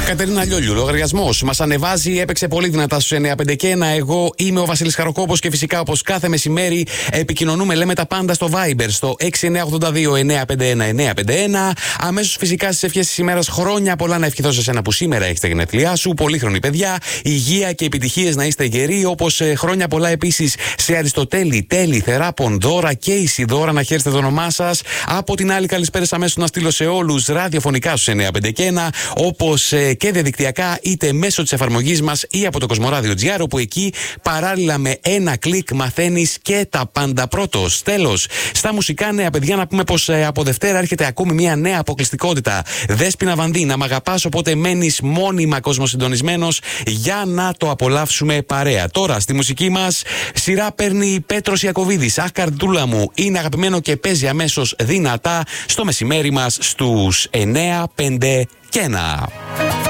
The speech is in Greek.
Κατερίνα Λιόλιου, λογαριασμός μας ανεβάζει, έπαιξε πολύ δυνατά στους 951. Εγώ είμαι ο Βασίλης Χαροκόπος και φυσικά όπως κάθε μεσημέρι επικοινωνούμε, λέμε τα πάντα στο Viber στο 6982-951-951. Αμέσως φυσικά στις ευχές της ημέρας, χρόνια πολλά να ευχηθώ σε εσένα που σήμερα έχεις τα γενέθλιά σου. Πολύχρονη παιδιά, υγεία και επιτυχίες να είστε γεροί. Όπως χρόνια πολλά επίσης σε Αριστοτέλη, Τέλη, Θεράπων, Δώρα και Ισιδώρα, να χαίρεστε το όνομά σας. Από την άλλη, καλησπέρες αμέσως να στείλω σε όλους ραδιοφωνικά στους 951, όπως και διαδικτυακά, είτε μέσω της εφαρμογής μας ή από το Κοσμοράδιο.gr, όπου εκεί παράλληλα με ένα κλικ μαθαίνεις και τα πάντα πρώτος. Τέλος, στα μουσικά νέα, παιδιά, να πούμε πως από Δευτέρα έρχεται ακόμη μια νέα αποκλειστικότητα. Δέσποινα Βανδύ, να μ' αγαπάς, οπότε μένεις μόνιμα κοσμοσυντονισμένος για να το απολαύσουμε παρέα. Τώρα στη μουσική μας σειρά παίρνει Πέτρος Ιακωβίδης. Αχ, καρδούλα μου, είναι αγαπημένο και παίζει αμέσως δυνατά στο μεσημέρι μας στους 951.